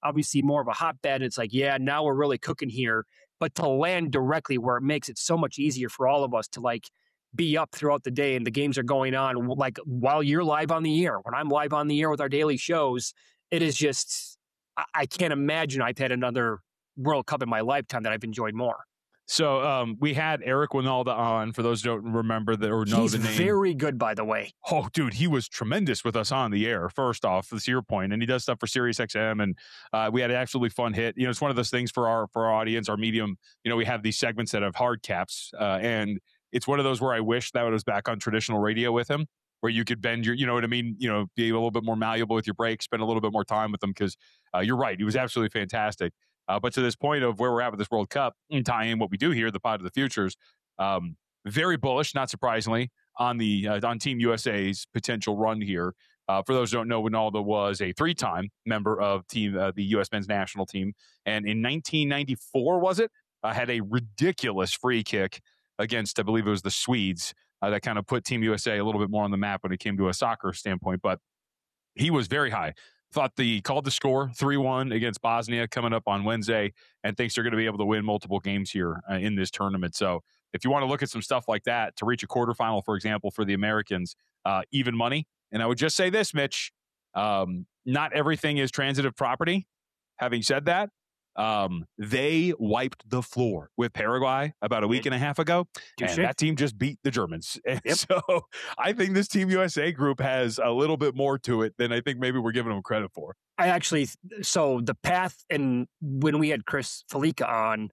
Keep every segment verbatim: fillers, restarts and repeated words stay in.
obviously more of a hotbed. It's like, yeah, now we're really cooking here. But to land directly where it makes it so much easier for all of us to like be up throughout the day and the games are going on, like while you're live on the air, when I'm live on the air with our daily shows, it is just, I, I can't imagine I've had another World Cup in my lifetime that I've enjoyed more. So um, we had Eric Winalda on, for those who don't remember that or know He's the name. He's very good, by the way. Oh, dude, he was tremendous with us on the air, first off, to your point. And he does stuff for Sirius X M, and uh, we had an absolutely fun hit. You know, it's one of those things for our for our audience, our medium. You know, we have these segments that have hard caps, uh, and it's one of those where I wish that was back on traditional radio with him, where you could bend your, you know what I mean? You know, be a little bit more malleable with your breaks, spend a little bit more time with them, because uh, you're right. He was absolutely fantastic. Uh, but to this point of where we're at with this World Cup, and tying in what we do here, the Pod of the Futures, um, very bullish, not surprisingly, on the uh, on Team U S A's potential run here. Uh, for those who don't know, Winalda was a three-time member of team uh, the U S men's national team, and in nineteen ninety-four, was it, uh, had a ridiculous free kick against, I believe it was the Swedes, uh, that kind of put Team U S A a little bit more on the map when it came to a soccer standpoint. But he was very high. Thought the called the score three one against Bosnia coming up on Wednesday, and thinks they're going to be able to win multiple games here uh, in this tournament. So if you want to look at some stuff like that to reach a quarterfinal, for example, for the Americans, uh, even money. And I would just say this, Mitch, um, not everything is transitive property. Having said that, um, they wiped the floor with Paraguay about a week and a half ago, and that team just beat the Germans. And yep. So I think this Team U S A group has a little bit more to it than I think maybe we're giving them credit for. I actually, so the path, and when we had Chris Felica on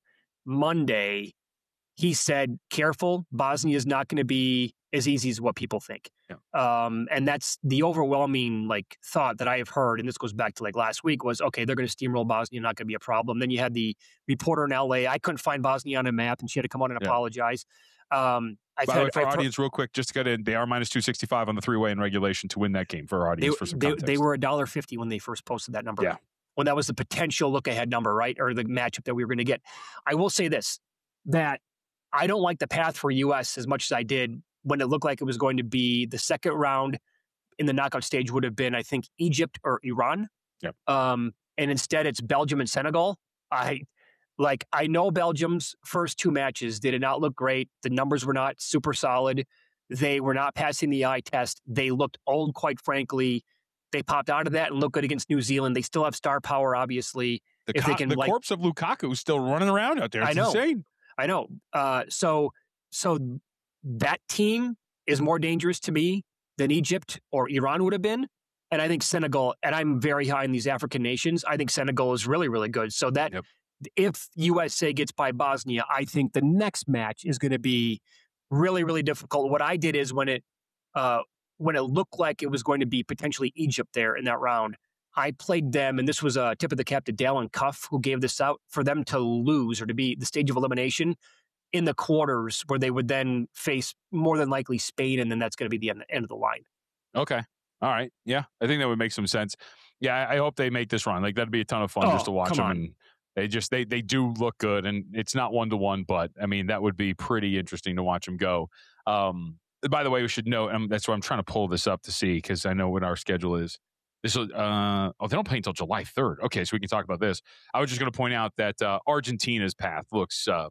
Monday, he said, careful, Bosnia is not going to be as easy as what people think. Yeah. Um, and that's the overwhelming like thought that I have heard, and this goes back to like last week, was, okay, they're going to steamroll Bosnia, not going to be a problem. Then you had the reporter in L A. I couldn't find Bosnia on a map, and she had to come on and yeah. apologize. Um, I've By the had, way, for I've our heard, audience, real quick, just to get in, they are minus two sixty-five on the three-way in regulation to win that game for our audience. They, for some they, context. they were one dollar fifty when they first posted that number. Yeah. When that was the potential look-ahead number, right? Or the matchup that we were going to get. I will say this, that I don't like the path for U S as much as I did when it looked like it was going to be the second round in the knockout stage would have been, I think, Egypt or Iran. Yep. Um, and instead it's Belgium and Senegal. I like, I know Belgium's first two matches did not look great. The numbers were not super solid. They were not passing the eye test. They looked old, quite frankly. They popped out of that and looked good against New Zealand. They still have star power, obviously. The, if co- they can, the like, corpse of Lukaku is still running around out there. It's I know. insane. I know. Uh, so, so that team is more dangerous to me than Egypt or Iran would have been. And I think Senegal, and I'm very high in these African nations, I think Senegal is really, really good. So that yep. if U S A gets by Bosnia, I think the next match is going to be really, really difficult. What I did is when it, uh, when it looked like it was going to be potentially Egypt there in that round, I played them, and this was a tip of the cap to Dallin Cuff, who gave this out, for them to lose or to be the stage of elimination in the quarters, where they would then face more than likely Spain, and then that's going to be the end, end of the line. Okay. All right. Yeah, I think that would make some sense. Yeah, I hope they make this run. Like, that'd be a ton of fun oh, just to watch them. On. And they just, they they do look good, and it's not one-to-one, but, I mean, that would be pretty interesting to watch them go. Um, by the way, we should note, and that's why I'm trying to pull this up to see, because I know what our schedule is. This is, uh, oh, they don't play until July third. Okay, so we can talk about this. I was just going to point out that uh, Argentina's path looks uh,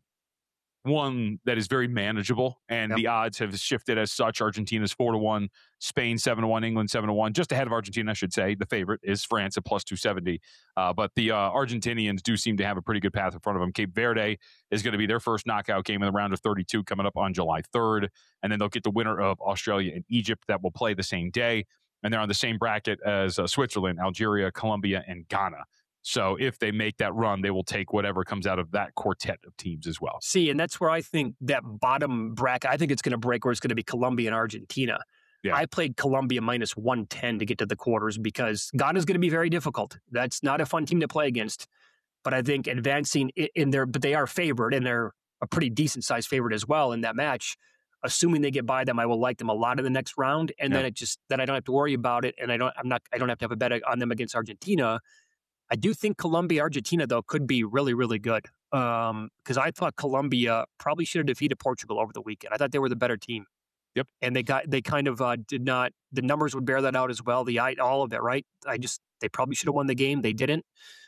one that is very manageable, and yep. the odds have shifted as such. Argentina's four to one, Spain seven to one, England seven to one, just ahead of Argentina, I should say. The favorite is France at plus two seventy. Uh, but the uh, Argentinians do seem to have a pretty good path in front of them. Cape Verde is going to be their first knockout game in the round of thirty-two coming up on July third, and then they'll get the winner of Australia and Egypt that will play the same day. And they're on the same bracket as uh, Switzerland, Algeria, Colombia, and Ghana. So if they make that run, they will take whatever comes out of that quartet of teams as well. See, and that's where I think that bottom bracket, I think it's going to break where it's going to be Colombia and Argentina. Yeah. I played Colombia minus one ten to get to the quarters because Ghana's going to be very difficult. That's not a fun team to play against. But I think advancing in their, but they are favored, and they're a pretty decent sized favorite as well in that match. Assuming they get by them, I will like them a lot in the next round, and yeah. then it just then I don't have to worry about it, and I don't I'm not I don't have to have a bet on them against Argentina. I do think Colombia, Argentina though could be really really good because um, I thought Colombia probably should have defeated Portugal over the weekend. I thought they were the better team. Yep, and they got they kind of uh, did not. The numbers would bear that out as well. The all of it, right? I just they probably should have won the game. They didn't.